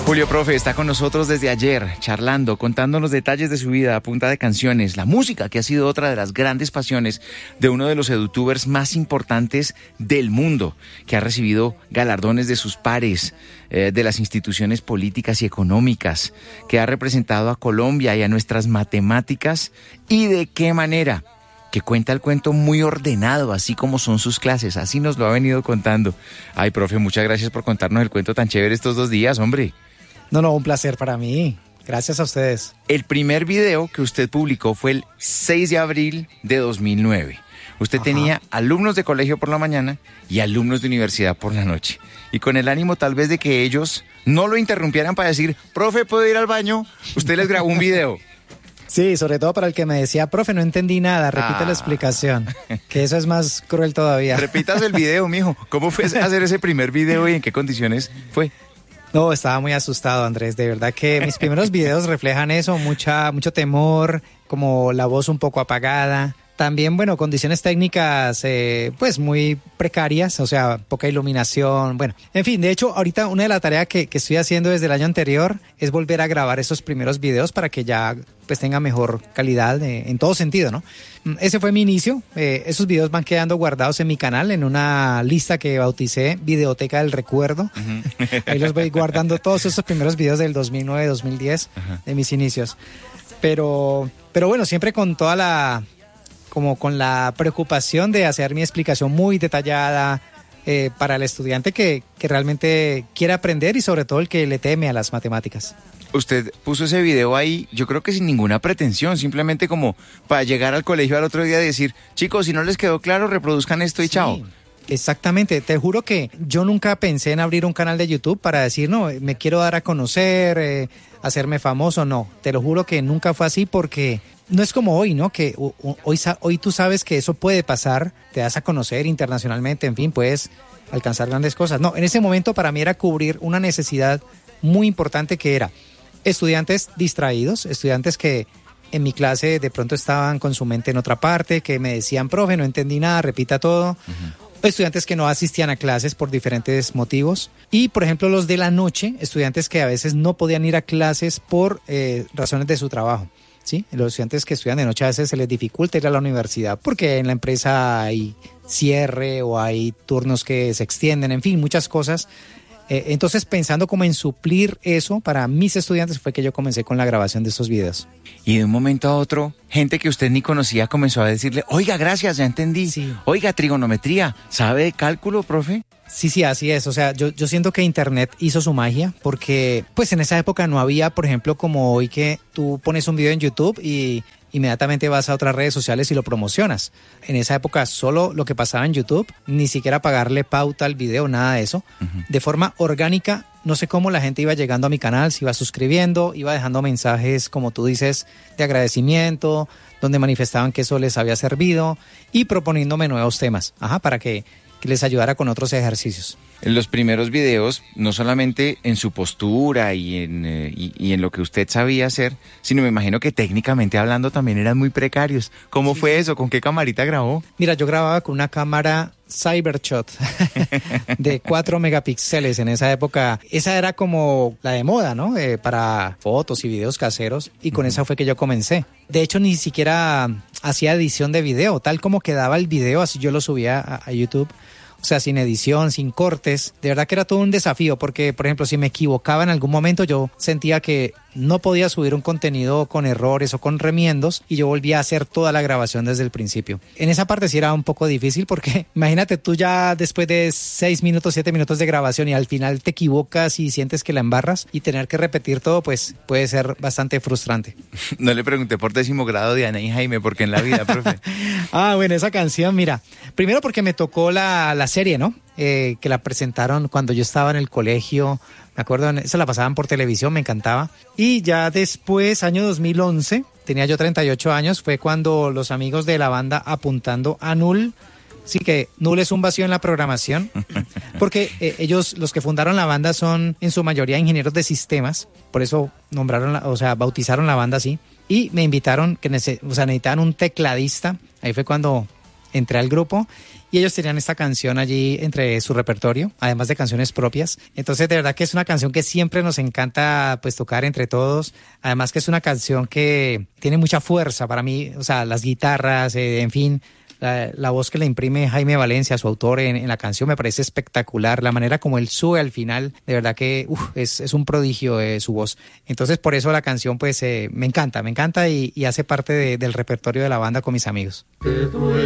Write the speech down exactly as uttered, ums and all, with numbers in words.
Julio, profe, está con nosotros desde ayer, charlando, contándonos detalles de su vida a punta de canciones, la música, que ha sido otra de las grandes pasiones de uno de los edutubers más importantes del mundo, que ha recibido galardones de sus pares, eh, de las instituciones políticas y económicas, que ha representado a Colombia y a nuestras matemáticas, y de qué manera, que cuenta el cuento muy ordenado, así como son sus clases, así nos lo ha venido contando. Ay, profe, muchas gracias por contarnos el cuento tan chévere estos dos días, hombre. No, no, un placer para mí. Gracias a ustedes. El primer video que usted publicó fue el seis de abril de dos mil nueve. Usted Ajá. tenía alumnos de colegio por la mañana y alumnos de universidad por la noche. Y con el ánimo tal vez de que ellos no lo interrumpieran para decir, profe, ¿puedo ir al baño? Usted les grabó un video. Sí, sobre todo para el que me decía, profe, no entendí nada, repite ah. la explicación, que eso es más cruel todavía. Repitas el video, mijo. ¿Cómo fue hacer ese primer video y en qué condiciones fue? No, estaba muy asustado, Andrés, de verdad que mis primeros videos reflejan eso, mucha, mucho temor, como la voz un poco apagada. También, bueno, condiciones técnicas eh, pues muy precarias, o sea, poca iluminación, bueno, en fin, de hecho, ahorita una de las tareas que, que estoy haciendo desde el año anterior es volver a grabar esos primeros videos para que ya pues tenga mejor calidad eh, en todo sentido, ¿no? Ese fue mi inicio, eh, esos videos van quedando guardados en mi canal, en una lista que bauticé Videoteca del Recuerdo, uh-huh. Ahí los voy guardando todos esos primeros videos del dos mil nueve, dos mil diez, uh-huh. de mis inicios, pero, pero bueno, siempre con toda la... como con la preocupación de hacer mi explicación muy detallada eh, para el estudiante que, que realmente quiere aprender y sobre todo el que le teme a las matemáticas. Usted puso ese video ahí, yo creo que sin ninguna pretensión, simplemente como para llegar al colegio al otro día y decir, chicos, si no les quedó claro, reproduzcan esto y sí. Chao. Exactamente, te juro que yo nunca pensé en abrir un canal de YouTube para decir, no, me quiero dar a conocer, eh, hacerme famoso, no, te lo juro que nunca fue así porque no es como hoy, ¿no? Que hoy, hoy tú sabes que eso puede pasar, te das a conocer internacionalmente, en fin, puedes alcanzar grandes cosas. No, en ese momento para mí era cubrir una necesidad muy importante que era estudiantes distraídos, estudiantes que en mi clase de pronto estaban con su mente en otra parte, que me decían, profe, no entendí nada, repita todo. Uh-huh. Estudiantes que no asistían a clases por diferentes motivos y, por ejemplo, los de la noche, estudiantes que a veces no podían ir a clases por eh, razones de su trabajo, ¿sí? Los estudiantes que estudian de noche a veces se les dificulta ir a la universidad porque en la empresa hay cierre o hay turnos que se extienden, en fin, muchas cosas. Eh, entonces, pensando como en suplir eso para mis estudiantes fue que yo comencé con la grabación de estos videos. Y de un momento a otro, gente que usted ni conocía comenzó a decirle, oiga, gracias, ya entendí. Sí. Oiga, trigonometría, ¿sabe de cálculo, profe? Sí, sí, así es. O sea, yo, yo siento que Internet hizo su magia porque pues en esa época no había, por ejemplo, como hoy que tú pones un video en YouTube y inmediatamente vas a otras redes sociales y lo promocionas. En esa época solo lo que pasaba en YouTube, ni siquiera pagarle pauta al video, nada de eso. Uh-huh. De forma orgánica, no sé cómo la gente iba llegando a mi canal, se iba suscribiendo, iba dejando mensajes, como tú dices, de agradecimiento, donde manifestaban que eso les había servido y proponiéndome nuevos temas, ajá, para que, que les ayudara con otros ejercicios. En los primeros videos, no solamente en su postura y en, eh, y, y en lo que usted sabía hacer, sino me imagino que técnicamente hablando también eran muy precarios. ¿Cómo sí. fue eso? ¿Con qué camarita grabó? Mira, yo grababa con una cámara Cybershot de cuatro megapíxeles en esa época. Esa era como la de moda, ¿no? Eh, para fotos y videos caseros y con uh-huh. esa fue que yo comencé. De hecho, ni siquiera hacía edición de video, tal como quedaba el video, así yo lo subía a, a YouTube. O sea, sin edición, sin cortes. De verdad que era todo un desafío porque, por ejemplo, si me equivocaba en algún momento, yo sentía que no podía subir un contenido con errores o con remiendos y yo volvía a hacer toda la grabación desde el principio. En esa parte sí era un poco difícil porque imagínate tú ya después de seis minutos, siete minutos de grabación y al final te equivocas y sientes que la embarras y tener que repetir todo, pues puede ser bastante frustrante. No le pregunté por décimo grado de Ana y Jaime, porque en la vida, profe. Ah, bueno, esa canción, mira, primero porque me tocó la, la serie, ¿no? Eh, que la presentaron cuando yo estaba en el colegio. Me acuerdo, esa la pasaban por televisión, me encantaba. Y ya después, año dos mil once, tenía yo treinta y ocho años, fue cuando los amigos de la banda Apuntando a Null, sí que Null es un vacío en la programación, porque eh, ellos, los que fundaron la banda son en su mayoría ingenieros de sistemas, por eso nombraron, la, o sea, bautizaron la banda así, y me invitaron, que nece- o sea, necesitaban un tecladista, ahí fue cuando entré al grupo y ellos tenían esta canción allí entre su repertorio, además de canciones propias. Entonces, de verdad que es una canción que siempre nos encanta pues tocar entre todos. Además que es una canción que tiene mucha fuerza para mí, o sea, las guitarras, eh, en fin, la, la voz que le imprime Jaime Valencia, su autor en, en la canción, me parece espectacular. La manera como él sube al final, de verdad que uf, es, es un prodigio eh, su voz. Entonces, por eso la canción pues eh, me encanta, me encanta y, y hace parte de, del repertorio de la banda con mis amigos.